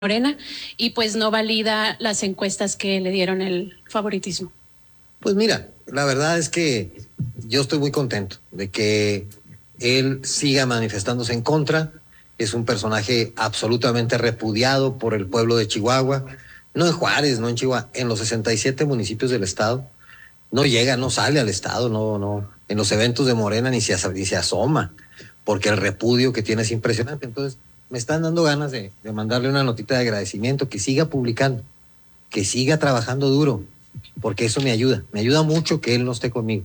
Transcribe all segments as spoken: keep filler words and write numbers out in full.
Morena y pues no valida las encuestas que le dieron el favoritismo. Pues mira, la verdad es que yo estoy muy contento de que él siga manifestándose en contra. Es un personaje absolutamente repudiado por el pueblo de Chihuahua, no en Juárez, no en Chihuahua, en los sesenta y siete municipios del estado. No llega, no sale al estado, no, no, en los eventos de Morena ni se, ni se asoma, porque el repudio que tiene es impresionante. Entonces, me están dando ganas de, de mandarle una notita de agradecimiento, que siga publicando, que siga trabajando duro, porque eso me ayuda, me ayuda mucho que él no esté conmigo.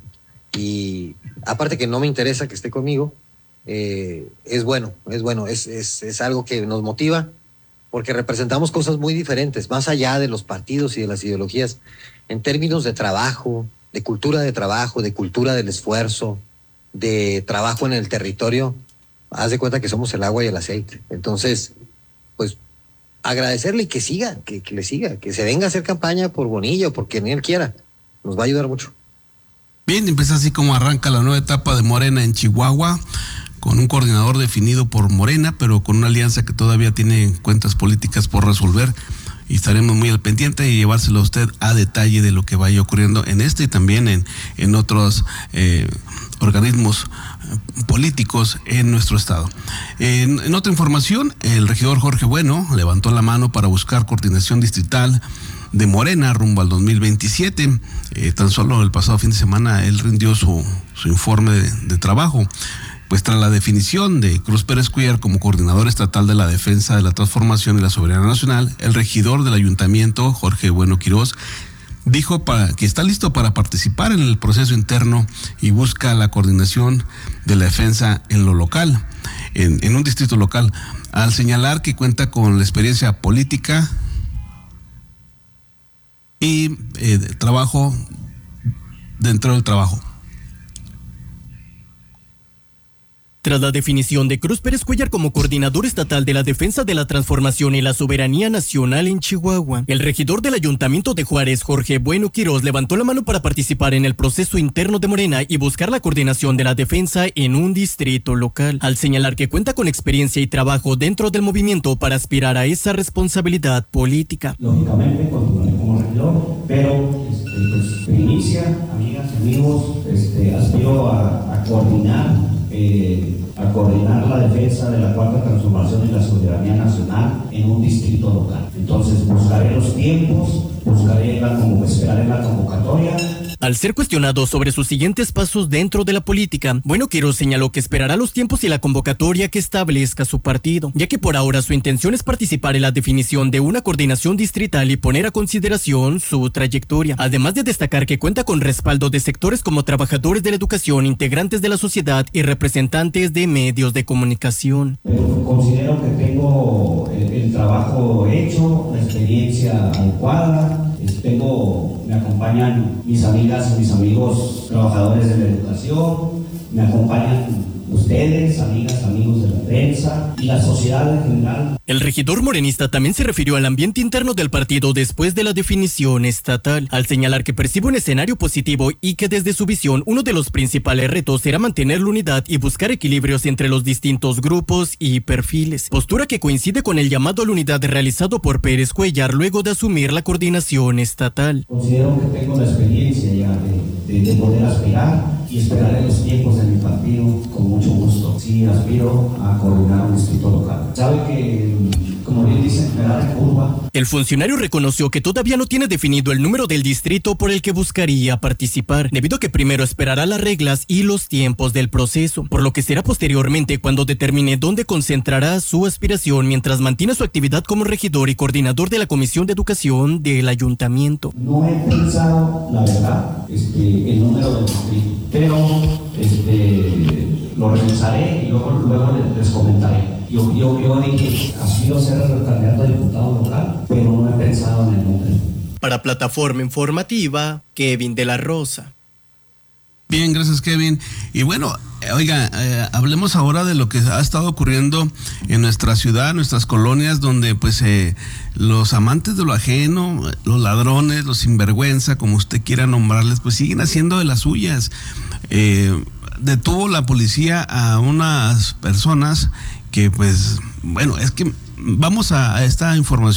Y aparte que no me interesa que esté conmigo, eh, es bueno, es bueno, es, es, es algo que nos motiva, porque representamos cosas muy diferentes, más allá de los partidos y de las ideologías, en términos de trabajo, de cultura de trabajo, de cultura del esfuerzo, de trabajo en el territorio. Haz de cuenta que somos el agua y el aceite. Entonces, pues, agradecerle y que siga, que, que le siga, que se venga a hacer campaña por Bonilla o por quien él quiera. Nos va a ayudar mucho. Bien, empieza así como arranca la nueva etapa de Morena en Chihuahua, con un coordinador definido por Morena, pero con una alianza que todavía tiene cuentas políticas por resolver. Y estaremos muy al pendiente y llevárselo a usted a detalle de lo que vaya ocurriendo en este y también en, en otros eh, organismos políticos en nuestro estado. En, en otra información, el regidor Jorge Bueno levantó la mano para buscar coordinación distrital de Morena rumbo al dos mil veintisiete. Eh, tan solo el pasado fin de semana él rindió su, su informe de, de trabajo. Pues tras la definición de Cruz Pérez Cuéllar como coordinador estatal de la defensa de la transformación y la soberanía nacional, el regidor del ayuntamiento, Jorge Bueno Quirós, dijo para, que está listo para participar en el proceso interno y busca la coordinación de la defensa en lo local, en, en un distrito local, al señalar que cuenta con la experiencia política y eh, trabajo dentro del trabajo. Tras la definición de Cruz Pérez Cuéllar como coordinador estatal de la defensa de la transformación y la soberanía nacional en Chihuahua, el regidor del Ayuntamiento de Juárez, Jorge Bueno Quirós, levantó la mano para participar en el proceso interno de Morena y buscar la coordinación de la defensa en un distrito local, al señalar que cuenta con experiencia y trabajo dentro del movimiento para aspirar a esa responsabilidad política. Lógicamente, continuaré como regidor, pero este, pues, primicia, amigas, amigos, este, aspiro a, a coordinar Eh, a coordinar la defensa de la cuarta transformación y la soberanía nacional en un distrito local. Entonces buscaré los tiempos, buscaré la, esperaré la convocatoria. Al ser cuestionado sobre sus siguientes pasos dentro de la política, Bueno Quirós señaló que esperará los tiempos y la convocatoria que establezca su partido, ya que por ahora su intención es participar en la definición de una coordinación distrital y poner a consideración su trayectoria, además de destacar que cuenta con respaldo de sectores como trabajadores de la educación, integrantes de la sociedad y representantes de medios de comunicación. Pero considero que tengo el, el trabajo hecho, la experiencia adecuada. Tengo, me acompañan mis amigas y mis amigos trabajadores de la educación, me acompañan ustedes, amigas, amigos de la prensa y la sociedad en general. El regidor morenista también se refirió al ambiente interno del partido después de la definición estatal, al señalar que percibe un escenario positivo y que desde su visión uno de los principales retos será mantener la unidad y buscar equilibrios entre los distintos grupos y perfiles, postura que coincide con el llamado a la unidad realizado por Pérez Cuéllar luego de asumir la coordinación estatal. Considero que tengo la experiencia ya de, de, de poder aspirar y esperaré los tiempos de mi partido con mucho gusto. Sí, aspiro a coordinar un distrito local. Sabe que, como bien dicen, me da de curva. El funcionario reconoció que todavía no tiene definido el número del distrito por el que buscaría participar, debido a que primero esperará las reglas y los tiempos del proceso, por lo que será posteriormente cuando determine dónde concentrará su aspiración mientras mantiene su actividad como regidor y coordinador de la Comisión de Educación del Ayuntamiento. No he pensado, la verdad, este, el número del distrito, pero este, lo revisaré y luego, luego les comentaré. Yo, yo, yo dije, aspiro a ser el candidato a diputado local, pero no he pensado en el número. Para Plataforma Informativa, Kevin de la Rosa. Bien, gracias, Kevin. Y bueno, oiga, eh, hablemos ahora de lo que ha estado ocurriendo en nuestra ciudad, nuestras colonias, donde pues eh, los amantes de lo ajeno, los ladrones, los sinvergüenza, como usted quiera nombrarles, pues siguen haciendo de las suyas. Eh, detuvo la policía a unas personas que pues, bueno, es que vamos a, a esta información.